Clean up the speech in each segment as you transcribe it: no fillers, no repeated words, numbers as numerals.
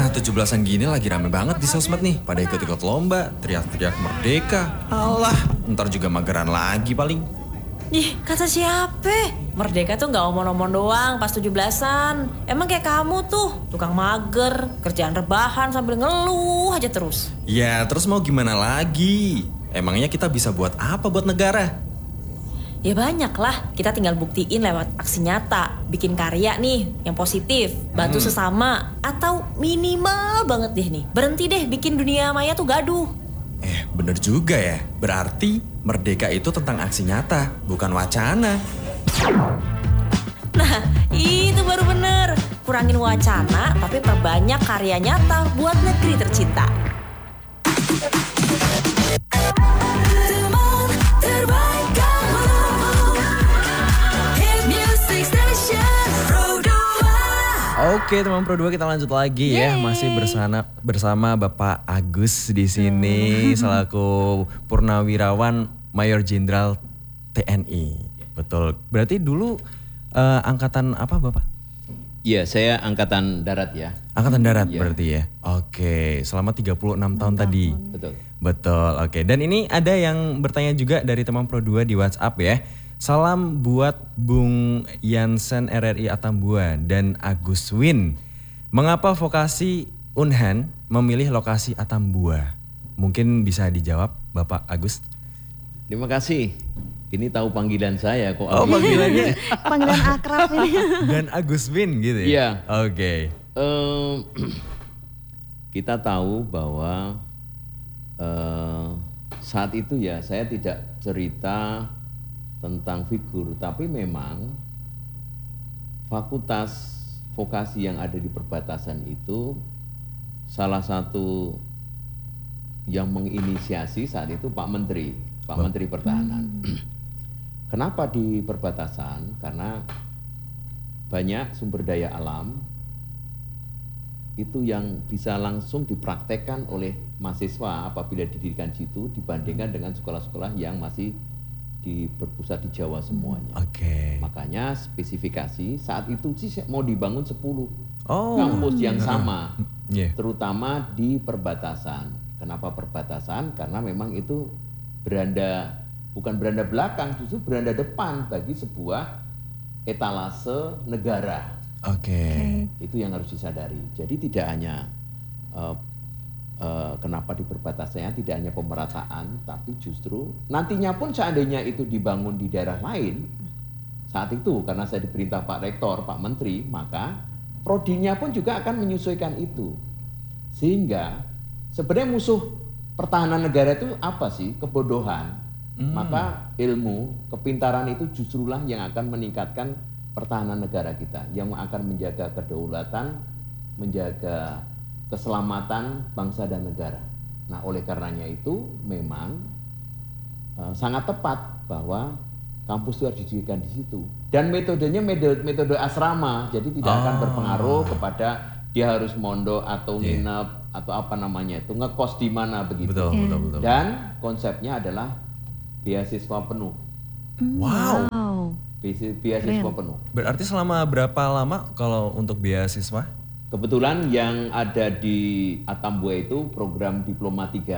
17-an gini lagi rame banget di sosmed nih. Pada ikut-ikut lomba, teriak-teriak merdeka. Alah, ntar juga mageran lagi paling. Ih, kata siapa? Merdeka tuh gak omong-omong doang pas 17-an. Emang kayak kamu tuh, tukang mager, kerjaan rebahan sambil ngeluh aja terus. Ya, terus mau gimana lagi? Emangnya kita bisa buat apa buat negara? Ya banyak lah, kita tinggal buktiin lewat aksi nyata. Bikin karya nih, yang positif, bantu sesama. Atau minimal banget deh nih, berhenti deh bikin dunia maya tuh gaduh. Bener juga ya. Berarti merdeka itu tentang aksi nyata, bukan wacana. Nah, itu baru bener. Kurangin wacana, tapi perbanyak karya nyata buat negeri tercinta. Oke, teman Pro 2, kita lanjut lagi ya. Masih bersama Bapak Agus di sini selaku Purnawirawan Mayor Jenderal TNI. Betul. Berarti dulu angkatan apa, Bapak? Iya, saya angkatan darat ya. Angkatan darat berarti ya. Oke, selama 36 tahun tadi. Betul. Betul. Oke, dan ini ada yang bertanya juga dari teman Pro 2 di WhatsApp ya. Salam buat Bung Yansen RRI Atambua dan Agus Win. Mengapa vokasi Unhan memilih lokasi Atambua? Mungkin bisa dijawab Bapak Agus. Terima kasih. Ini tahu panggilan saya kok. Oh, panggilannya Panggilan akrab ini. dan Agus Win gitu ya? Iya. Oke. Kita tahu bahwa saat itu ya saya tidak cerita tentang figur, tapi memang fakultas vokasi yang ada di perbatasan itu salah satu yang menginisiasi saat itu Pak Menteri Pertahanan. Kenapa di perbatasan? Karena banyak sumber daya alam itu yang bisa langsung dipraktekkan oleh mahasiswa apabila didirikan situ dibandingkan dengan sekolah-sekolah yang masih berpusat di Jawa semuanya. Oke. Makanya spesifikasi saat itu sih mau dibangun 10 kampus yang sama, terutama di perbatasan. Kenapa perbatasan? Karena memang itu bukan beranda belakang, justru beranda depan bagi sebuah etalase negara. Oke. Itu yang harus disadari. Jadi tidak hanya kenapa di perbatasannya tidak hanya pemerataan, tapi justru nantinya pun seandainya itu dibangun di daerah lain, saat itu karena saya diperintah Pak Rektor, Pak Menteri, maka prodinya pun juga akan menyesuaikan itu. Sehingga sebenarnya musuh pertahanan negara itu apa sih? Kebodohan. Maka ilmu, kepintaran itu justrulah yang akan meningkatkan pertahanan negara kita, yang akan menjaga kedaulatan, menjaga keselamatan bangsa dan negara. Nah, oleh karenanya itu memang sangat tepat bahwa kampus itu harus didirikan di situ. Dan metodenya metode asrama, jadi tidak akan berpengaruh kepada dia harus mondok atau nginep atau apa namanya itu ngekos di mana begitu. Betul. Dan konsepnya adalah beasiswa penuh. Wow. Beasiswa penuh. Berarti selama berapa lama kalau untuk beasiswa? Kebetulan yang ada di Atambua itu program Diploma 3.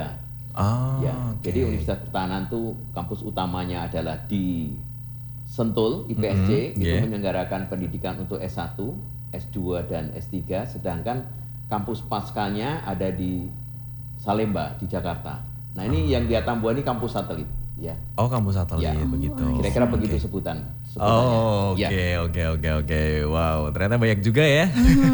Jadi Universitas Pertahanan itu kampus utamanya adalah di Sentul, IPSC, itu menyelenggarakan pendidikan untuk S1, S2 dan S3, sedangkan kampus paskanya ada di Salemba di Jakarta. Nah, ini yang di Atambua ini kampus satelit, ya. Oh, kampus satelit begitu. Kira-kira begitu sebutannya. Oh, oke. Wow, ternyata banyak juga ya.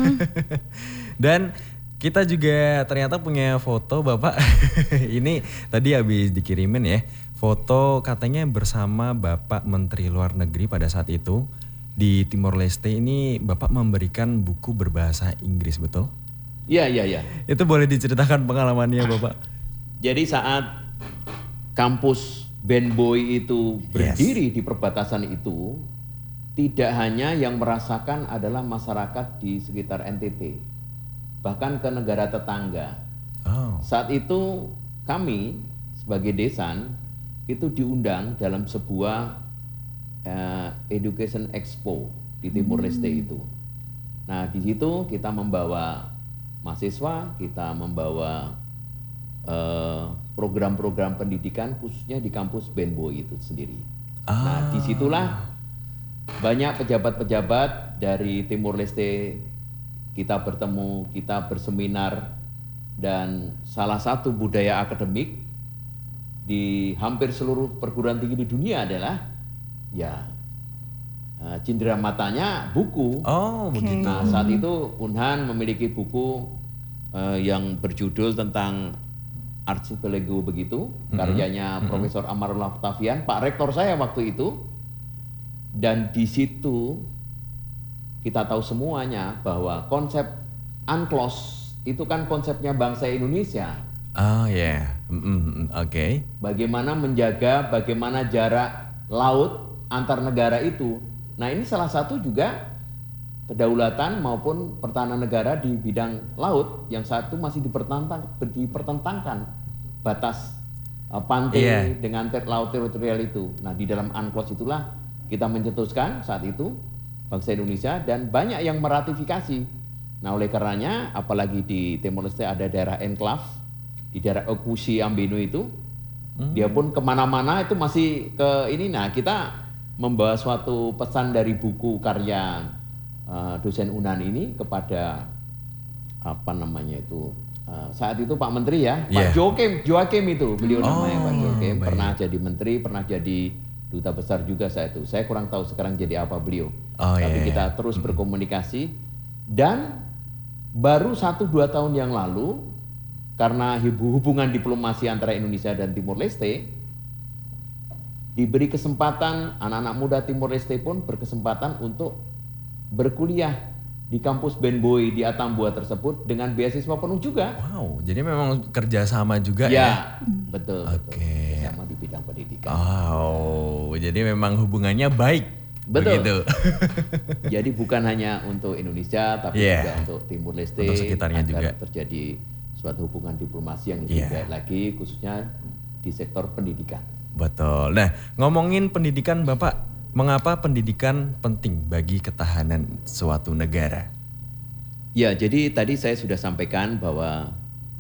Dan kita juga ternyata punya foto Bapak. Ini tadi habis dikirimin ya. Foto katanya bersama Bapak Menteri Luar Negeri pada saat itu di Timor Leste. Ini Bapak memberikan buku berbahasa Inggris, betul? Iya. Itu boleh diceritakan pengalamannya Bapak? Jadi saat kampus Ben Boy itu berdiri di perbatasan itu, tidak hanya yang merasakan adalah masyarakat di sekitar NTT, bahkan ke negara tetangga. Saat itu kami sebagai Desan itu diundang dalam sebuah Education Expo di Timor Leste itu. Nah, di situ kita membawa mahasiswa, kita membawa program-program pendidikan khususnya di kampus Benboy itu sendiri. Nah, disitulah banyak pejabat-pejabat dari Timur Leste kita bertemu, kita berseminar, dan salah satu budaya akademik di hampir seluruh perguruan tinggi di dunia adalah ya cindera matanya buku. Oh, begitu. Nah, saat itu Unhan memiliki buku yang berjudul tentang Archipelago begitu, karyanya Profesor Amarullah Octavian, Pak Rektor saya waktu itu. Dan di situ kita tahu semuanya bahwa konsep UNCLOS itu kan konsepnya bangsa Indonesia. Oh ya, oke. Bagaimana menjaga, bagaimana jarak laut antar negara itu. Nah, ini salah satu juga kedaulatan maupun pertahanan negara di bidang laut yang satu masih dipertentangkan batas pantai dengan laut teritorial itu. Nah, di dalam UNCLOS itulah kita mencetuskan saat itu bangsa Indonesia dan banyak yang meratifikasi. Nah, oleh karenanya apalagi di Timor Leste ada daerah enclave di daerah Okusi Ambeno itu, dia pun kemana-mana itu masih ke ini. Nah, kita membawa suatu pesan dari buku karya dosen Unan ini kepada apa namanya itu saat itu Pak Menteri ya, Pak Joakim itu beliau namanya Pak Joakim, pernah jadi menteri, pernah jadi duta besar juga saat itu. Saya kurang tahu sekarang jadi apa beliau. Tapi kita terus berkomunikasi dan baru 1-2 tahun yang lalu karena hubungan diplomasi antara Indonesia dan Timor Leste diberi kesempatan anak-anak muda Timor Leste pun berkesempatan untuk berkuliah di kampus Ben-Boy di Atambua tersebut dengan beasiswa penuh juga. Wow, jadi memang kerjasama juga ya? Betul. Kerjasama di bidang pendidikan. Wow, jadi memang hubungannya baik. Betul. Begitu. Jadi bukan hanya untuk Indonesia, tapi juga untuk Timur Leste. Untuk sekitarnya juga. Terjadi suatu hubungan diplomasi yang lebih baik lagi, khususnya di sektor pendidikan. Betul. Nah, ngomongin pendidikan, Bapak. Mengapa pendidikan penting bagi ketahanan suatu negara? Ya, jadi tadi saya sudah sampaikan bahwa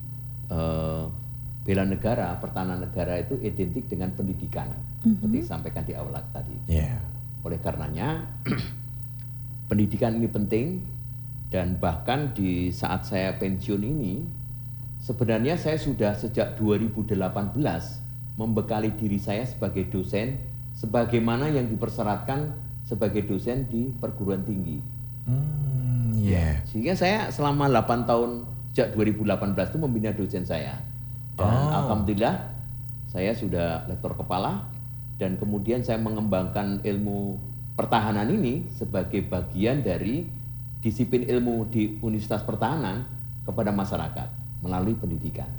bela negara, pertahanan negara itu identik dengan pendidikan, seperti disampaikan di awal tadi. Oleh karenanya, pendidikan ini penting, dan bahkan di saat saya pensiun ini, sebenarnya saya sudah sejak 2018 membekali diri saya sebagai dosen sebagaimana yang dipersyaratkan sebagai dosen di perguruan tinggi. Sehingga saya selama 8 tahun sejak 2018 itu membina dosen saya. Dan alhamdulillah saya sudah lektor kepala dan kemudian saya mengembangkan ilmu pertahanan ini sebagai bagian dari disiplin ilmu di Universitas Pertahanan kepada masyarakat melalui pendidikan.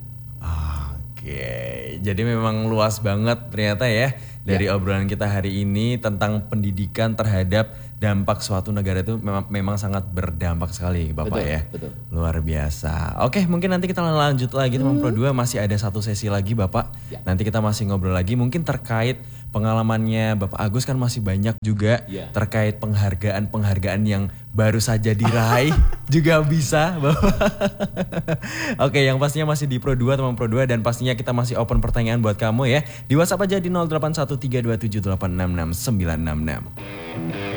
Oke, jadi memang luas banget ternyata ya dari obrolan kita hari ini tentang pendidikan terhadap dampak suatu negara itu memang sangat berdampak sekali Bapak ya. Betul. Luar biasa. Oke, mungkin nanti kita lanjut lagi teman Pro 2, masih ada satu sesi lagi Bapak. Nanti kita masih ngobrol lagi mungkin terkait pengalamannya Bapak Agus kan masih banyak juga terkait penghargaan yang baru saja diraih juga bisa Bapak. Oke, yang pastinya masih di Pro 2 teman Pro 2 dan pastinya kita masih open pertanyaan buat kamu ya. Di WhatsApp aja di 081327866966.